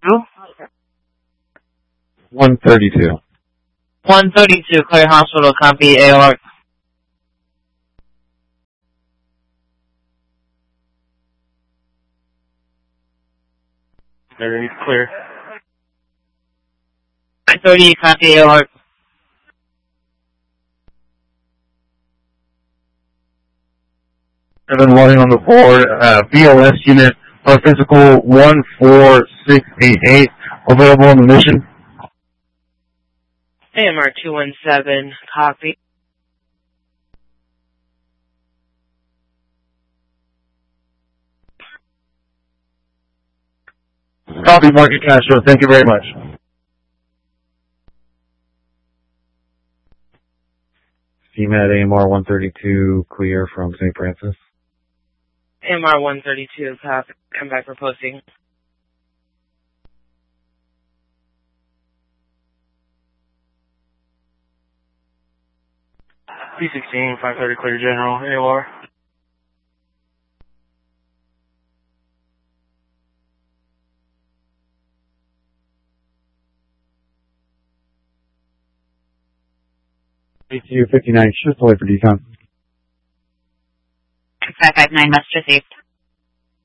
132. 132, clear hospital, copy AOR. Clear. 30, copy AOR. And then loading on the board, BLS unit, or physical 14688, available on the mission. AMR 217, copy. Copy, Market Castro. Thank you very much. CMAT AMR 132, clear from St. Francis. AMR 132, copy. Come back for posting. P16, 530, clear general, AOR. ATU 59, shift away for decon. 559 must received.